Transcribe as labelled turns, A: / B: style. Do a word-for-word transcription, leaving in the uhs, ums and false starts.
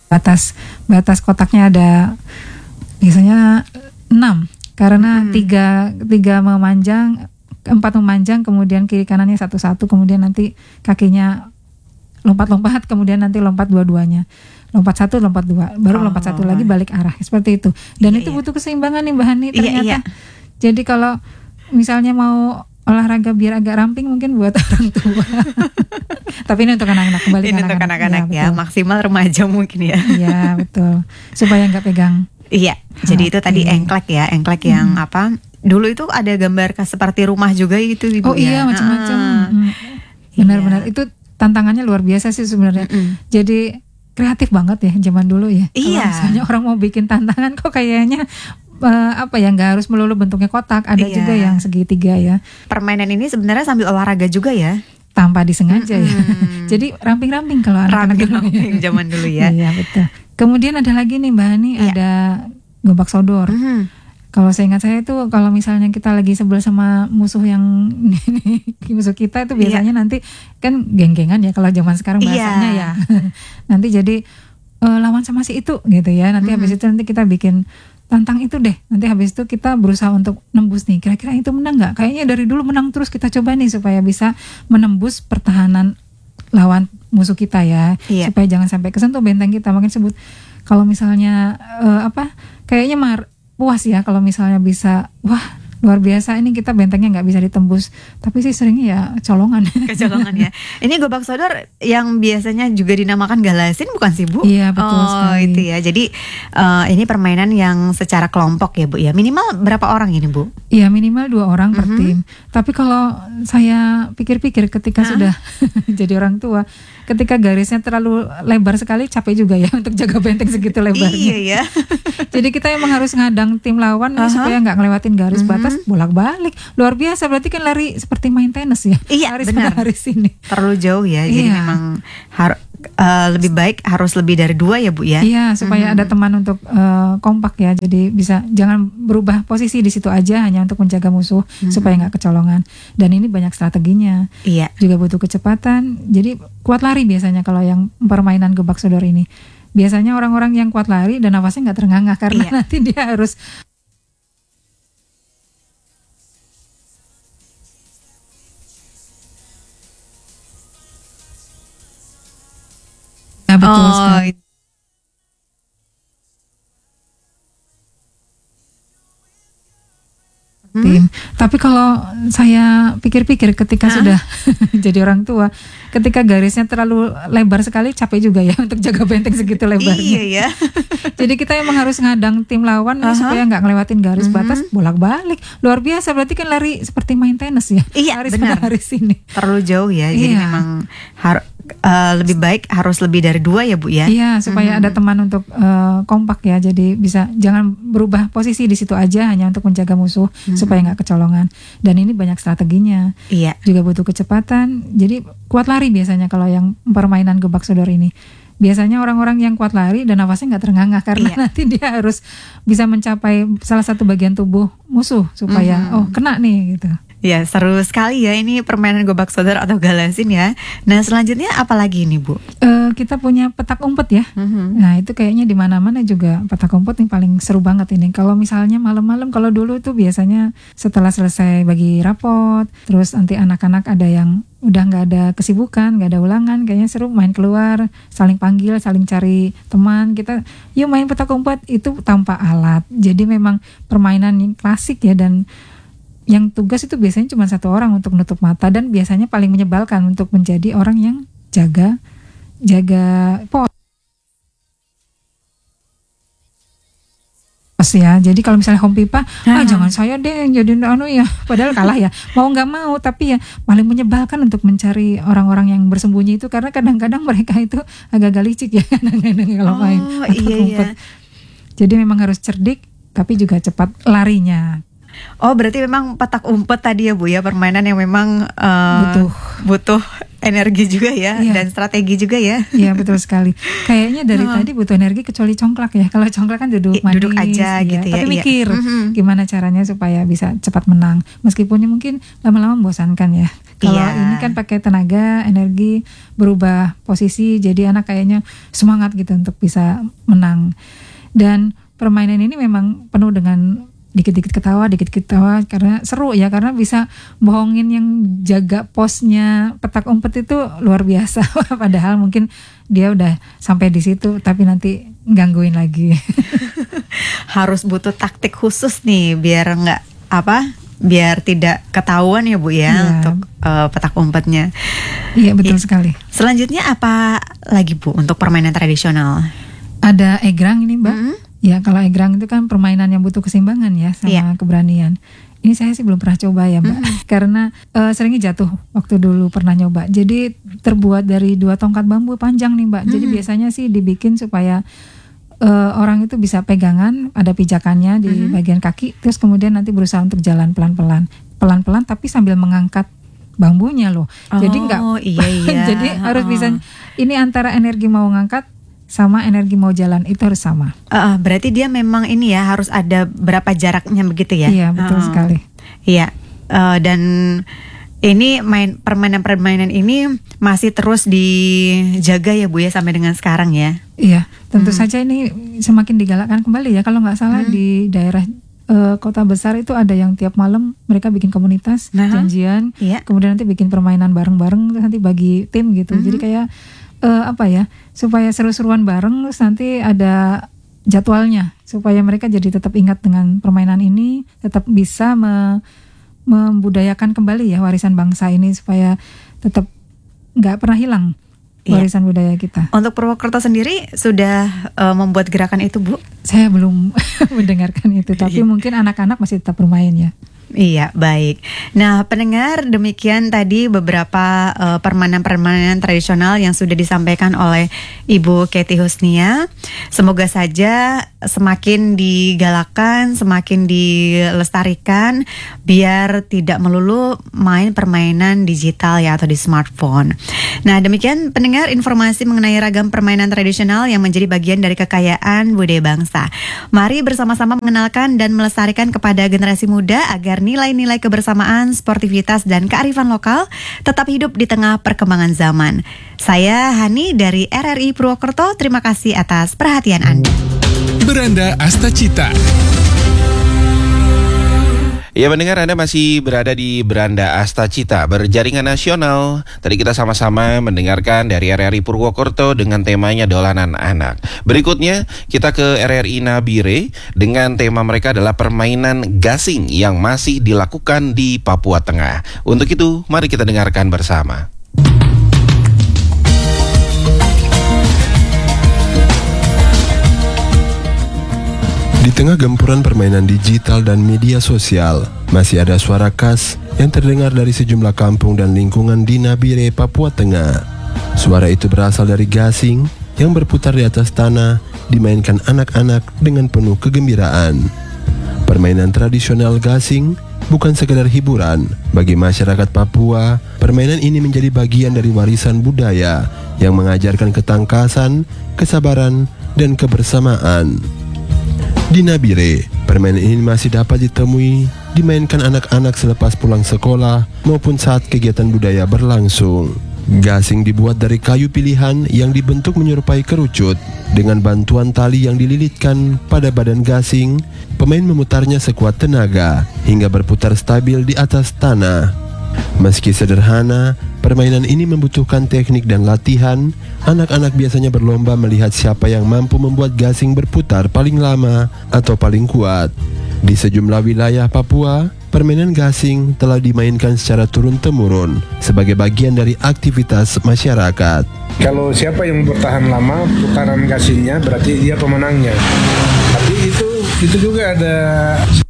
A: batas batas kotaknya ada biasanya enam karena
B: Hmm.
A: tiga tiga memanjang, empat memanjang, kemudian kiri kanannya satu-satu, kemudian nanti kakinya lompat-lompat, kemudian nanti lompat dua-duanya, lompat satu, lompat dua, baru
B: Oh.
A: lompat satu lagi balik arah seperti itu. Dan
B: Iya,
A: itu
B: iya.
A: butuh keseimbangan nih Mbak Hani
B: Iya,
A: ternyata.
B: iya.
A: Jadi kalau misalnya mau olahraga biar agak ramping mungkin buat orang tua. Tapi ini untuk anak-anak, kembali ke
B: Ini untuk anak-anak ya,
A: betul.
B: maksimal remaja mungkin ya.
A: Iya betul, supaya nggak pegang.
B: Iya, jadi itu
A: Oke.
B: tadi engklek ya, engklek yang apa? Dulu itu ada gambar kas- seperti rumah juga gitu Ibu
A: Oh
B: ya.
A: iya macam-macam.
B: Ah.
A: Hmm. Benar-benar itu tantangannya luar biasa sih sebenarnya.
B: Mm-mm.
A: Jadi kreatif banget ya zaman dulu ya. Kalau
B: Iya.
A: misalnya orang mau bikin tantangan kok kayaknya eh, apa ya, nggak harus melulu bentuknya kotak, ada
B: Iya.
A: juga yang segitiga ya,
B: Permainan ini sebenarnya sambil olahraga juga ya.
A: tanpa disengaja ya.
B: Mm-mm.
A: Jadi ramping-ramping kalau anak-anak dulu ya.
B: Ramping-ramping zaman dulu ya.
A: Iya betul. Kemudian ada lagi nih Mbak Hani,
B: Iya.
A: ada gobak sodor.
B: Mhm.
A: Kalau saya ingat saya itu kalau misalnya kita lagi sebel sama musuh yang musuh kita itu biasanya nanti kan geng-gengan ya kalau zaman sekarang bahasanya
B: Iya.
A: ya. Nanti jadi eh, lawan sama si itu gitu ya. Nanti habis itu nanti kita bikin tantang itu deh. Nanti habis itu kita berusaha untuk nembus nih. Kira-kira itu menang nggak? Kayaknya dari dulu menang terus, kita coba nih supaya bisa menembus pertahanan lawan musuh kita ya.
B: Iya.
A: Supaya jangan sampai kesentuh benteng kita. Makanya sebut kalau misalnya eh, apa? Kayaknya mar puas ya kalau misalnya bisa, wah luar biasa ini kita bentengnya nggak bisa ditembus, tapi sih seringnya ya colongan.
B: Kecolongan ya. Ini gobak sodor yang biasanya juga dinamakan galasin bukan sih Bu?
A: Iya, betul
B: oh,
A: sekali.
B: itu ya. Jadi eh, ini permainan yang secara kelompok ya Bu ya. Minimal berapa orang ini Bu?
A: Iya minimal dua orang per
B: Mhm.
A: tim. Tapi kalau saya pikir-pikir ketika
B: Hah?
A: sudah jadi orang tua, ketika garisnya terlalu lebar sekali capek juga ya untuk jaga benteng segitu lebarnya.
B: Iya ya.
A: Jadi kita emang harus ngadang tim lawan nih
B: Aha.
A: supaya nggak ngelewatin garis
B: Mhm.
A: batas, bolak-balik. Luar biasa, berarti kan lari seperti main tenis ya.
B: Iya,
A: lari
B: benar.
A: sana lari sini.
B: Terlalu jauh ya. Jadi
A: Iya.
B: memang har- eh, lebih baik harus lebih dari dua ya Bu ya.
A: Iya, supaya
B: Mhm.
A: ada teman untuk eh, kompak ya. Jadi bisa jangan berubah posisi di situ aja hanya untuk menjaga musuh
B: Mhm.
A: supaya nggak kecolongan. Dan ini banyak strateginya.
B: Iya.
A: Juga butuh kecepatan. Jadi kuat lari biasanya kalau yang permainan gebak sodor ini. Biasanya orang-orang yang kuat lari dan nafasnya nggak terengah-engah karena
B: Iya.
A: nanti dia harus ya, betul
B: Oh,
A: sekali.
B: Hmm?
A: Tim. Tapi kalau saya pikir-pikir ketika
B: Hah?
A: sudah jadi orang tua, ketika garisnya terlalu lebar sekali capek juga ya untuk jaga benteng segitu lebarnya.
B: Iya ya.
A: Jadi kita emang harus ngadang tim lawan nih
B: Aha.
A: supaya nggak ngelewatin garis
B: Mhm.
A: batas, bolak-balik. Luar biasa, berarti kan lari seperti main tenis ya.
B: Iya,
A: lari
B: benar.
A: sana lari sini.
B: Terlalu jauh ya. Jadi
A: Iya.
B: memang har- eh, lebih baik harus lebih dari dua ya Bu ya.
A: Iya, supaya
B: Mhm.
A: ada teman untuk eh, kompak ya. Jadi bisa jangan berubah posisi di situ aja hanya untuk menjaga musuh
B: Mhm.
A: supaya nggak kecolongan. Dan ini banyak strateginya.
B: Iya.
A: Juga butuh kecepatan. Jadi kuat lari biasanya kalau yang permainan gebak sodor ini. Biasanya orang-orang yang kuat lari dan nafasnya nggak terengah-engah karena
B: Iya.
A: nanti dia harus bisa mencapai salah satu bagian tubuh musuh supaya
B: Mhm.
A: oh kena nih gitu.
B: Ya, seru sekali ya ini permainan gobak sodor atau galasin ya. Nah, selanjutnya apa lagi nih Bu?
A: Eh, kita punya petak umpet ya.
B: Mhm.
A: Nah itu kayaknya di mana-mana juga petak umpet yang paling seru banget ini. Kalau misalnya malam-malam, kalau dulu tuh biasanya setelah selesai bagi rapot, terus nanti anak-anak ada yang udah nggak ada kesibukan, nggak ada ulangan, kayaknya seru main keluar, saling panggil, saling cari teman. Kita yuk main petak umpet, itu tanpa alat. Jadi memang permainan yang klasik ya, dan yang tugas itu biasanya cuma satu orang untuk menutup mata, dan biasanya paling menyebalkan untuk menjadi orang yang jaga jaga pos ya. Jadi kalau misalnya home pipa, ah jangan saya deh yang jadi anu ya, padahal kalah ya, mau nggak mau, tapi ya paling menyebalkan untuk mencari orang-orang yang bersembunyi itu, karena kadang-kadang mereka itu agak-agak licik ya kadang-kadang kalau
B: Oh,
A: main petak
B: iya,
A: umpet.
B: iya.
A: Jadi memang harus cerdik tapi juga cepat larinya.
B: Oh, berarti memang petak umpet tadi ya Bu ya, permainan yang memang uh,
A: Butuh.
B: butuh energi juga ya,
A: Iya.
B: dan strategi juga ya.
A: Iya betul sekali. Kayaknya dari
B: Oh.
A: tadi butuh energi kecuali congklak ya. Kalau congklak kan duduk
B: I-
A: manis,
B: duduk aja
A: iya.
B: gitu ya,
A: Tapi
B: iya.
A: mikir
B: Mhm.
A: gimana caranya supaya bisa cepat menang. Meskipun mungkin lama-lama membosankan ya. Kalau
B: Iya.
A: ini kan pakai tenaga, energi, berubah posisi, jadi anak kayaknya semangat gitu untuk bisa menang. Dan permainan ini memang penuh dengan dikit-dikit ketawa, dikit-dikit ketawa karena seru ya, karena bisa bohongin yang jaga posnya petak umpet itu luar biasa. Padahal mungkin dia udah sampai di situ tapi nanti gangguin lagi.
B: Harus butuh taktik khusus nih biar nggak apa? Biar tidak ketahuan ya Bu ya,
A: Iya.
B: untuk uh, petak umpetnya.
A: Iya betul
B: Iya.
A: sekali.
B: Selanjutnya apa lagi Bu untuk permainan tradisional?
A: Ada egrang ini Mbak.
B: Mhm.
A: Ya kalau egrang itu kan permainan yang butuh keseimbangan ya sama
B: Iya.
A: keberanian. Ini saya sih belum pernah coba ya Mbak, karena uh, seringnya jatuh waktu dulu pernah nyoba. Jadi terbuat dari dua tongkat bambu panjang nih Mbak. Jadi
B: Mhm.
A: biasanya sih dibikin supaya uh, orang itu bisa pegangan, ada pijakannya di
B: Mhm.
A: bagian kaki, terus kemudian nanti berusaha untuk jalan pelan-pelan, pelan-pelan tapi sambil mengangkat bambunya loh. Jadi nggak,
B: Oh, iya, iya.
A: jadi harus
B: Oh.
A: bisa. Ini antara energi mau ngangkat sama energi mau jalan itu harus sama.
B: Uh, berarti dia memang ini ya, harus ada berapa jaraknya begitu ya?
A: Iya betul
B: Uh,
A: sekali.
B: Iya, uh, dan ini main permainan-permainan ini masih terus dijaga ya Bu ya sampai dengan sekarang ya.
A: Iya, tentu
B: Hmm.
A: saja ini semakin digalakkan kembali ya. Kalau nggak salah
B: Hmm.
A: di daerah eh, kota besar itu ada yang tiap malam mereka bikin komunitas,
B: Nah.
A: janjian,
B: Iya.
A: kemudian nanti bikin permainan bareng-bareng, terus nanti bagi tim gitu.
B: Mhm.
A: Jadi kayak eh, apa ya, supaya seru-seruan bareng, terus nanti ada jadwalnya supaya mereka jadi tetap ingat dengan permainan ini, tetap bisa me- membudayakan kembali ya warisan bangsa ini supaya tetap nggak pernah hilang
B: Iya.
A: warisan budaya kita.
B: Untuk Purwokerto sendiri sudah uh, membuat gerakan itu Bu?
A: Saya belum mendengarkan itu, tapi mungkin anak-anak masih tetap bermain ya.
B: Iya, baik. Nah, pendengar, demikian tadi beberapa uh, permainan-permainan tradisional yang sudah disampaikan oleh Ibu Kety Husnia. Semoga saja semakin digalakkan, semakin dilestarikan, biar tidak melulu main permainan digital ya atau di smartphone. Nah, demikian pendengar informasi mengenai ragam permainan tradisional yang menjadi bagian dari kekayaan budaya bangsa. Mari bersama-sama mengenalkan dan melestarikan kepada generasi muda agar nilai-nilai kebersamaan, sportivitas, dan kearifan lokal tetap hidup di tengah perkembangan zaman. Saya Hani dari R R I Purwokerto, terima kasih atas perhatian Anda.
C: Beranda Astacita.
D: Ya mendengar, Anda masih berada di Beranda Astacita berjaringan nasional. Tadi kita sama-sama mendengarkan dari R R I Purwokerto dengan temanya Dolanan Anak. Berikutnya kita ke R R I Nabire dengan tema mereka adalah permainan gasing yang masih dilakukan di Papua Tengah. Untuk itu mari kita dengarkan bersama.
E: Di tengah gempuran permainan digital dan media sosial, masih ada suara khas yang terdengar dari sejumlah kampung dan lingkungan di Nabire, Papua Tengah. Suara itu berasal dari gasing yang berputar di atas tanah, dimainkan anak-anak dengan penuh kegembiraan. Permainan tradisional gasing bukan sekedar hiburan. Bagi masyarakat Papua, permainan ini menjadi bagian dari warisan budaya yang mengajarkan ketangkasan, kesabaran, dan kebersamaan. Di Nabire, permainan ini masih dapat ditemui, dimainkan anak-anak selepas pulang sekolah maupun saat kegiatan budaya berlangsung. Gasing dibuat dari kayu pilihan yang dibentuk menyerupai kerucut. Dengan bantuan tali yang dililitkan pada badan gasing, pemain memutarnya sekuat tenaga hingga berputar stabil di atas tanah. Meski sederhana, permainan ini membutuhkan teknik dan latihan. Anak-anak biasanya berlomba melihat siapa yang mampu membuat gasing berputar paling lama atau paling kuat. Di sejumlah wilayah Papua, permainan gasing telah dimainkan secara turun-temurun sebagai bagian dari aktivitas masyarakat.
F: Kalau siapa yang bertahan lama putaran gasingnya berarti dia pemenangnya. Tapi itu itu juga ada